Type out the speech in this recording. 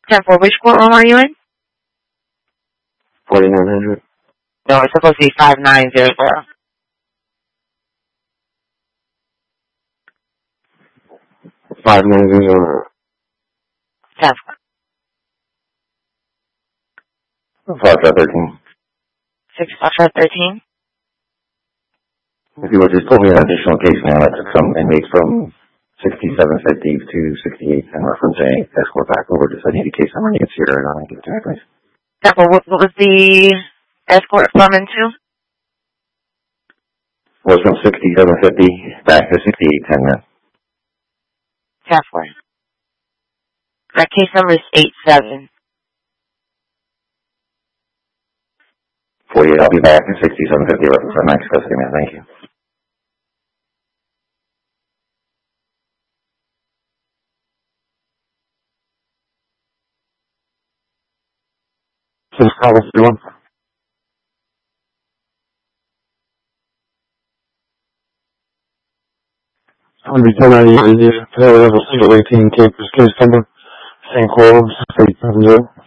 10-4, which courtroom are you in? 4900. No, it's supposed to be 5900. 5900. 10-4. 5513. 6-5-13. If you would just pull me an additional case now, that took some inmates from 6750 to 68 and reference A. Escort back over. Just I need a case number. It's here, and I'll give it to you, please. 10-4, what was the escort from into? Was from 6750 back to 6810 now. 10-4. That case number is 87. 48, I'll be back at 6750 reference for max custody, man. Thank you. This is Carlos doing. I'm going to be telling you, today we have a single 18 case number, St. Coral, 6870.